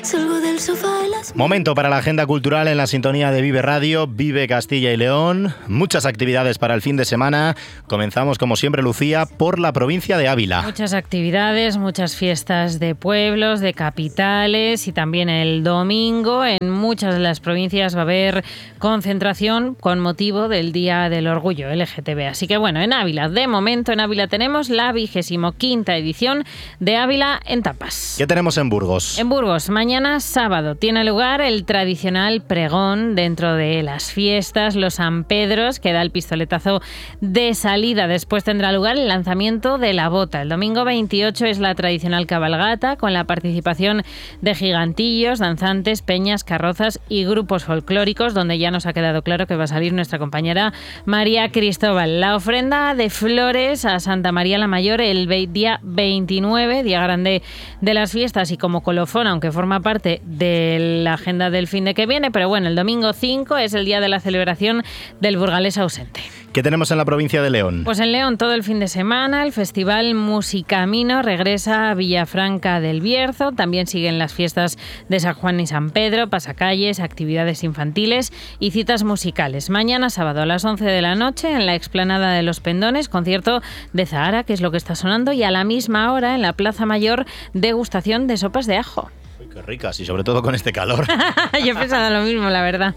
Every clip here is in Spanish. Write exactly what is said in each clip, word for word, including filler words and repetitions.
Salgo del sofá y las... Momento para la agenda cultural en la sintonía de Vive Radio, Vive Castilla y León. Muchas actividades para el fin de semana. Comenzamos, como siempre, Lucía, por la provincia de Ávila. Muchas actividades, muchas fiestas de pueblos, de capitales, y también el domingo en muchas de las provincias va a haber concentración con motivo del Día del Orgullo L G T B. Así que bueno, en Ávila, de momento en Ávila tenemos la vigésimo quinta edición de Ávila en Tapas. ¿Qué tenemos en Burgos? En Burgos, mañana sábado, tiene lugar el tradicional pregón dentro de las fiestas, los San Pedros, que da el pistoletazo de salida. Después tendrá lugar el lanzamiento de la bota. El domingo veintiocho es la tradicional cabalgata, con la participación de gigantillos, danzantes, peñas, carrozas y grupos folclóricos, donde ya nos ha quedado claro que va a salir nuestra compañera María Cristóbal. La ofrenda de flores a Santa María la Mayor el día veintinueve, día grande de las fiestas, y como colofón, aunque forma parte de la agenda del fin de que viene, pero bueno, el domingo cinco es el día de la celebración del burgalés ausente. ¿Qué tenemos en la provincia de León? Pues en León todo el fin de semana el Festival Musicamino regresa a Villafranca del Bierzo. También siguen las fiestas de San Juan y San Pedro, pasacalles, actividades infantiles y citas musicales. Mañana sábado a las once de la noche en la explanada de Los Pendones, concierto de Zahara, que es lo que está sonando, y a la misma hora en la Plaza Mayor, degustación de sopas de ajo. Uy, qué ricas, y sobre todo con este calor. Yo he pensado lo mismo, la verdad.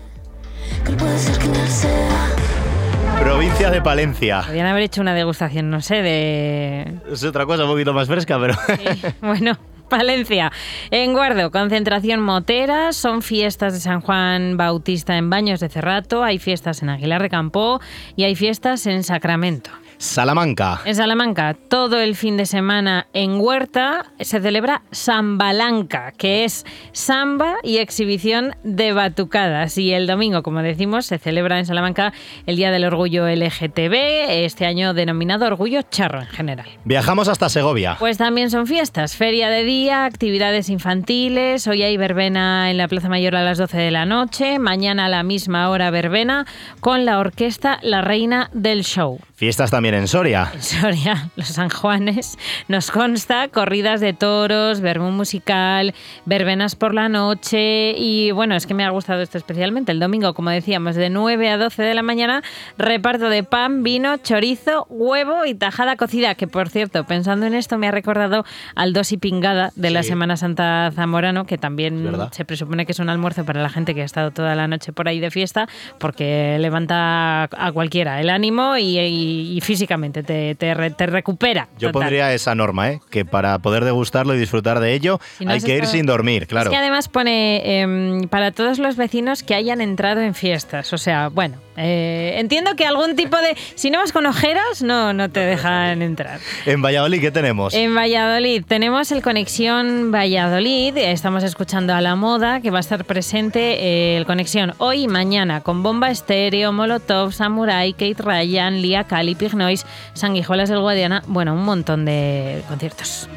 Provincia de Palencia. Podrían haber hecho una degustación, no sé, de... Es otra cosa un poquito más fresca, pero... Sí, bueno... Palencia. En Guardo, concentración motera, son fiestas de San Juan Bautista en Baños de Cerrato, hay fiestas en Aguilar de Campoo y hay fiestas en Sacramento. Salamanca. En Salamanca, todo el fin de semana en Huerta se celebra Sambalanca, que es samba y exhibición de batucadas. Y el domingo, como decimos, se celebra en Salamanca el Día del Orgullo L G T B, este año denominado Orgullo Charro en general. Viajamos hasta Segovia. Pues también son fiestas, feria de día, actividades infantiles. Hoy hay verbena en la Plaza Mayor a las doce de la noche, mañana a la misma hora verbena con la orquesta La Reina del Show. Fiestas también en Soria. En Soria, los San Juanes, nos consta, corridas de toros, verbú musical, verbenas por la noche, y bueno, es que me ha gustado esto especialmente. El domingo, como decíamos, de nueve a doce de la mañana, reparto de pan, vino, chorizo, huevo y tajada cocida, que por cierto, pensando en esto me ha recordado al dos y pingada de la sí. Semana Santa Zamorano, que también se presupone que es un almuerzo para la gente que ha estado toda la noche por ahí de fiesta, porque levanta a cualquiera el ánimo y, y Y, y físicamente te, te, te recupera. Yo total. Pondría esa norma, ¿eh? Que para poder degustarlo y disfrutar de ello si no hay que ir estado... sin dormir, claro. Es que además pone eh, para todos los vecinos que hayan entrado en fiestas. O sea, bueno, eh, entiendo que algún tipo de... Si no vas con ojeras, no, no te dejan entrar. En Valladolid, ¿qué tenemos? En Valladolid tenemos el Conexión Valladolid. Estamos escuchando a La Moda, que va a estar presente eh, el Conexión hoy y mañana con Bomba Estéreo, Molotov, Samurai, Kate Ryan, Lía Cali, Pig Noise, Sanguijuelas del Guadiana, bueno, un montón de conciertos.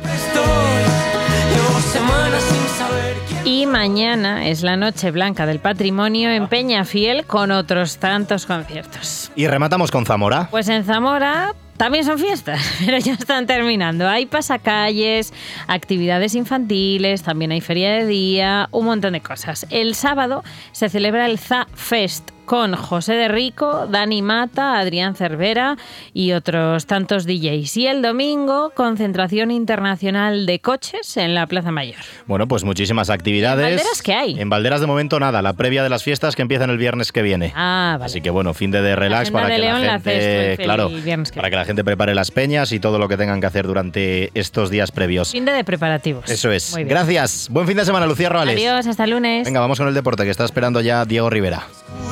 Y mañana es la Noche Blanca del Patrimonio en Peñafiel con otros tantos conciertos. Y rematamos con Zamora. Pues en Zamora también son fiestas, pero ya están terminando. Hay pasacalles, actividades infantiles, también hay feria de día, un montón de cosas. El sábado se celebra el Z Fest con José de Rico, Dani Mata, Adrián Cervera y otros tantos D Js. Y el domingo, concentración internacional de coches en la Plaza Mayor. Bueno, pues muchísimas actividades. ¿En Valderas qué hay? En Valderas de momento nada, la previa de las fiestas que empiezan el viernes que viene. Ah, vale. Así que bueno, fin de, de relax para de que León la gente, la claro, el viernes que para que la gente prepare las peñas y todo lo que tengan que hacer durante estos días previos. Fin de, de preparativos. Eso es. Gracias. Buen fin de semana, Lucía Roales. Adiós, hasta el lunes. Venga, vamos con el deporte que está esperando ya Diego Rivera.